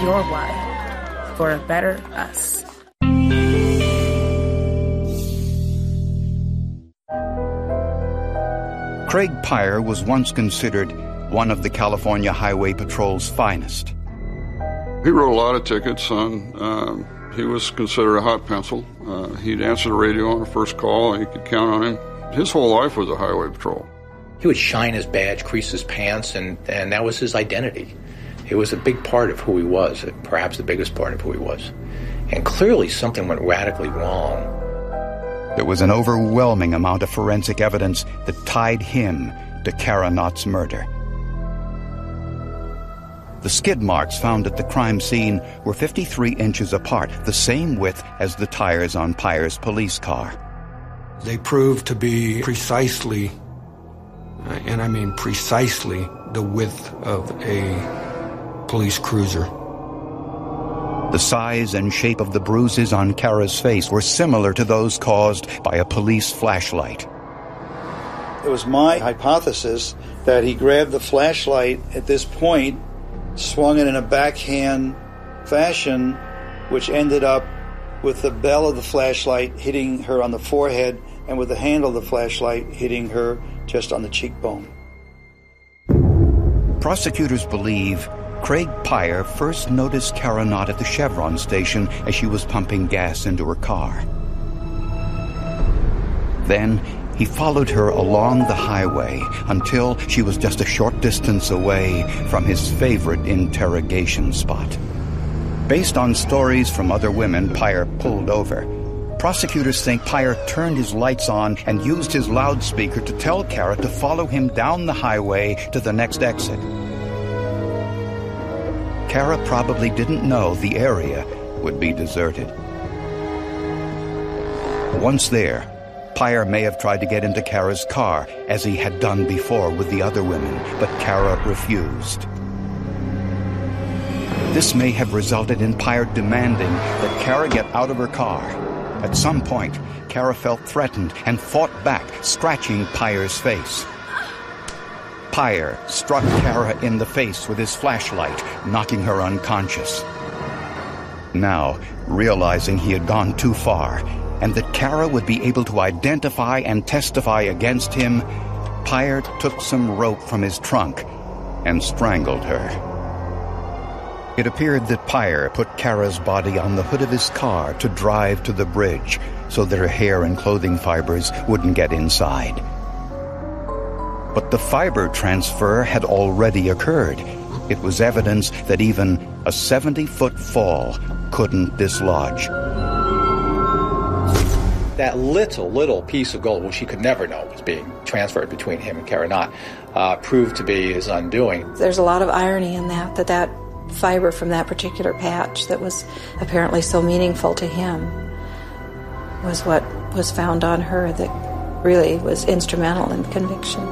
your why for a better us. Craig Pyer was once considered one of the California Highway Patrol's finest. He wrote a lot of tickets. He was considered a hot pencil. He'd answer the radio on the first call. You could count on him. His whole life was a highway patrol. He would shine his badge, crease his pants, and that was his identity. It was a big part of who he was, perhaps the biggest part of who he was. And clearly something went radically wrong. There was an overwhelming amount of forensic evidence that tied him to Kara Knott's murder. The skid marks found at the crime scene were 53 inches apart, the same width as the tires on Pyer's police car. They proved to be precisely, and I mean precisely, the width of a police cruiser. The size and shape of the bruises on Kara's face were similar to those caused by a police flashlight. It was my hypothesis that he grabbed the flashlight at this point, swung it in a backhand fashion, which ended up with the bell of the flashlight hitting her on the forehead and with the handle of the flashlight hitting her just on the cheekbone. Prosecutors believe Craig Pyer first noticed Kara Knott at the Chevron station as she was pumping gas into her car. Then he followed her along the highway until she was just a short distance away from his favorite interrogation spot. Based on stories from other women Pyer pulled over, prosecutors think Pyer turned his lights on and used his loudspeaker to tell Kara to follow him down the highway to the next exit. Kara probably didn't know the area would be deserted. Once there, Pyer may have tried to get into Kara's car, as he had done before with the other women, but Kara refused. This may have resulted in Pyer demanding that Kara get out of her car. At some point, Kara felt threatened and fought back, scratching Pyer's face. Pyer struck Kara in the face with his flashlight, knocking her unconscious. Now, realizing he had gone too far, and that Kara would be able to identify and testify against him, Pyer took some rope from his trunk and strangled her. It appeared that Pyer put Kara's body on the hood of his car to drive to the bridge so that her hair and clothing fibers wouldn't get inside. But the fiber transfer had already occurred. It was evidence that even a 70-foot fall couldn't dislodge. That little piece of gold, which he could never know was being transferred between him and Kara Knott, proved to be his undoing. There's a lot of irony in that fiber from that particular patch that was apparently so meaningful to him was what was found on her that really was instrumental in the conviction.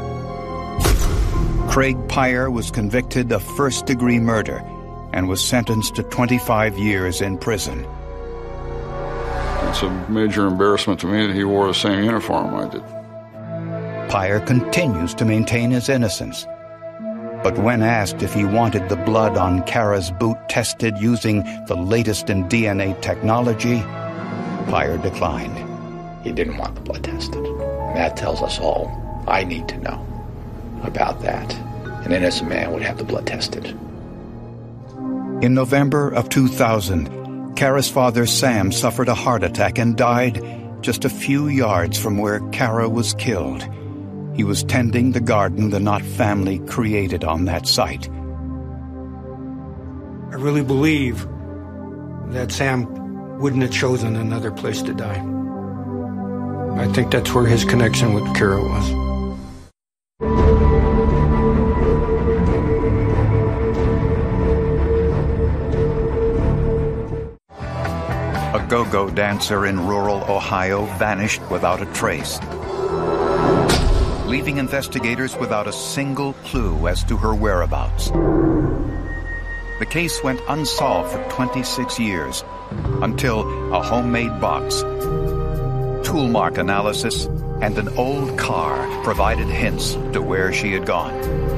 Craig Pyer was convicted of first-degree murder and was sentenced to 25 years in prison. It's a major embarrassment to me that he wore the same uniform I did. Pyer continues to maintain his innocence. But when asked if he wanted the blood on Kara's boot tested using the latest in DNA technology, Pyer declined. He didn't want the blood tested. That tells us all I need to know about that. An innocent man would have the blood tested. In November of 2000, Kara's father Sam suffered a heart attack and died just a few yards from where Kara was killed. He was tending the garden the Knott family created on that site. I really believe that Sam wouldn't have chosen another place to die. I think that's where his connection with Kara was. A go-go dancer in rural Ohio vanished without a trace, leaving investigators without a single clue as to her whereabouts. The case went unsolved for 26 years, until a homemade box, tool mark analysis, and an old car provided hints to where she had gone.